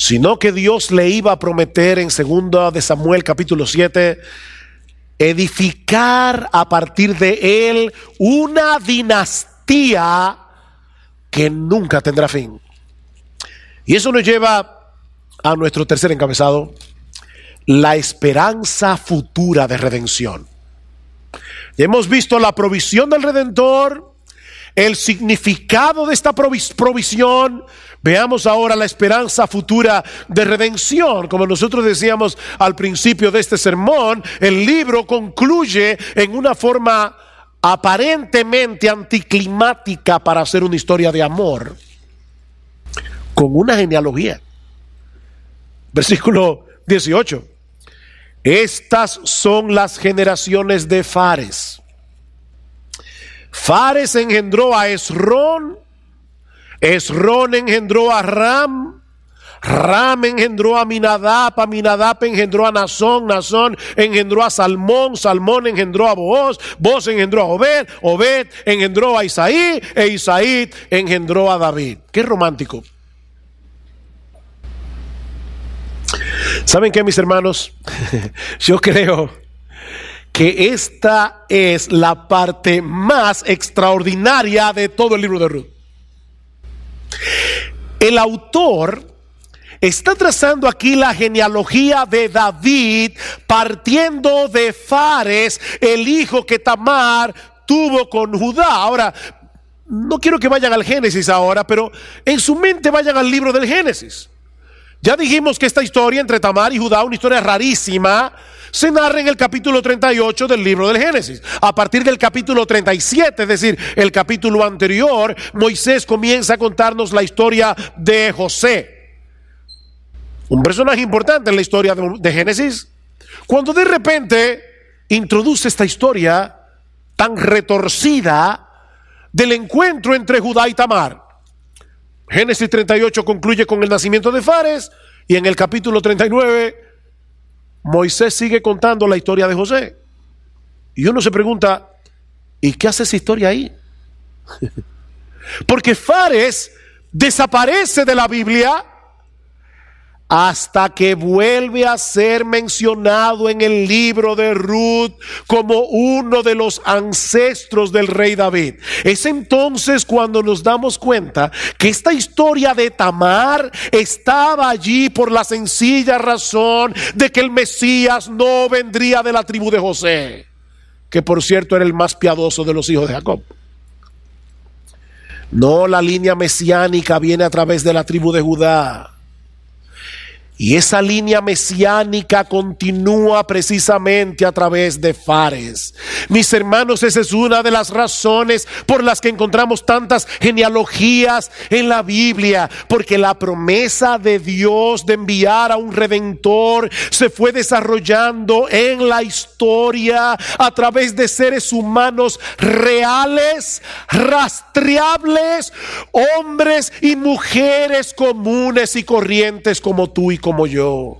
sino que Dios le iba a prometer en 2 de Samuel capítulo 7, edificar a partir de él una dinastía que nunca tendrá fin. Y eso nos lleva a nuestro tercer encabezado: la esperanza futura de redención. Ya hemos visto la provisión del Redentor, el significado de esta provisión. Veamos ahora la esperanza futura de redención. Como nosotros decíamos al principio de este sermón, el libro concluye en una forma aparentemente anticlimática para hacer una historia de amor, con una genealogía. Versículo 18. Estas son las generaciones de Fares. Fares engendró a Esrón, Esrón engendró a Ram, Ram engendró a Aminadab, Aminadab engendró a Nazón, Nazón engendró a Salmón, Salmón engendró a Booz, Booz engendró a Obed, Obed engendró a Isaí, e Isaí engendró a David. Qué romántico. ¿Saben qué, mis hermanos? Yo creo que esta es la parte más extraordinaria de todo el libro de Ruth. El autor está trazando aquí la genealogía de David, partiendo de Fares, el hijo que Tamar tuvo con Judá. Ahora, no quiero que vayan al Génesis ahora, pero en su mente vayan al libro del Génesis. Ya dijimos que esta historia entre Tamar y Judá, una historia rarísima, se narra en el capítulo 38 del libro del Génesis. A partir del capítulo 37, es decir, el capítulo anterior, Moisés comienza a contarnos la historia de José, un personaje importante en la historia de Génesis, cuando de repente introduce esta historia tan retorcida del encuentro entre Judá y Tamar. Génesis 38 concluye con el nacimiento de Fares, y en el capítulo 39 Moisés sigue contando la historia de José. Y uno se pregunta, ¿y qué hace esa historia ahí? Porque Fares desaparece de la Biblia hasta que vuelve a ser mencionado en el libro de Ruth como uno de los ancestros del rey David. Es entonces cuando nos damos cuenta que esta historia de Tamar estaba allí por la sencilla razón de que el Mesías no vendría de la tribu de José, que por cierto era el más piadoso de los hijos de Jacob. No, la línea mesiánica viene a través de la tribu de Judá. Y esa línea mesiánica continúa precisamente a través de Fares. Mis hermanos, esa es una de las razones por las que encontramos tantas genealogías en la Biblia, porque la promesa de Dios de enviar a un redentor se fue desarrollando en la historia a través de seres humanos reales, rastreables, hombres y mujeres comunes y corrientes como tú y como yo.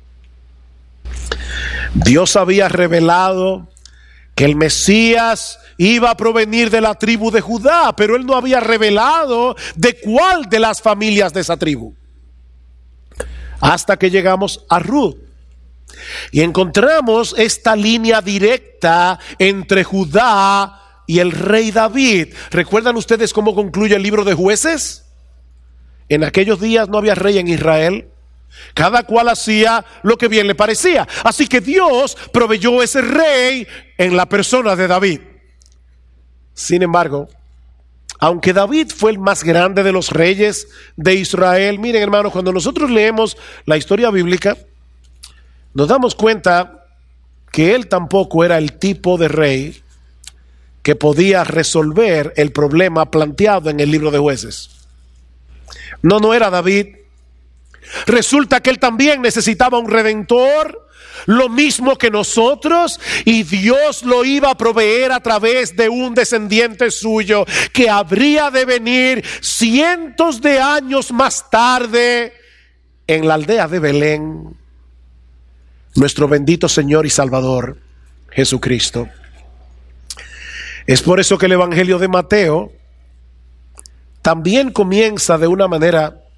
Dios había revelado que el Mesías iba a provenir de la tribu de Judá, pero él no había revelado de cuál de las familias de esa tribu. Hasta que llegamos a Ruth y encontramos esta línea directa entre Judá y el rey David. ¿Recuerdan ustedes cómo concluye el libro de Jueces? En aquellos días no había rey en Israel. Cada cual hacía lo que bien le parecía. Así que Dios proveyó ese rey en la persona de David. Sin embargo, aunque David fue el más grande de los reyes de Israel, miren hermanos, cuando nosotros leemos la historia bíblica, nos damos cuenta que él tampoco era el tipo de rey que podía resolver el problema planteado en el libro de Jueces. No era David. Resulta que él también necesitaba un redentor, lo mismo que nosotros, y Dios lo iba a proveer a través de un descendiente suyo que habría de venir cientos de años más tarde en la aldea de Belén, nuestro bendito Señor y Salvador Jesucristo. Es por eso que el Evangelio de Mateo también comienza de una manera